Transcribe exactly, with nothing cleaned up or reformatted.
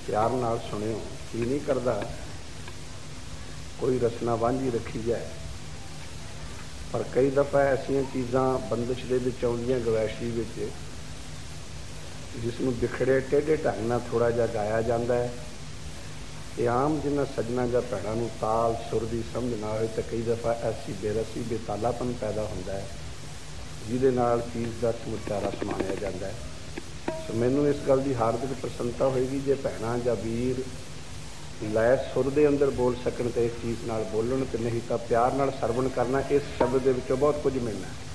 प्यार नाल सुनियो। जी नहीं करता कोई रचना वांझी रखी जाए, पर कई दफ़ा ऐसिया चीज़ां बंदिश दे विच आउंदियां गवैशी विच, जिसनूं बिखड़े टेढ़े ढंग नाल थोड़ा जिहा गाया जाता है। ये आम जिन्हां सज्जनां जां भैणां नूं ताल सुर की समझ ना होए तो कई दफ़ा ऐसी बेरसी बेतालापन पैदा होता है जिहदे नाल चीज़ का समुच्चा रस माणिया जाता है। सो मैनूं इस गल की हार्दिक प्रसन्नता होएगी जे भैणां जां वीर लय सुर के अंदर बोल सकन तो इस चीज़ नाल बोलन, तो नहीं तो प्यार नाल सरवण करना। इस शब्द के विचों बहुत कुछ मिलना है।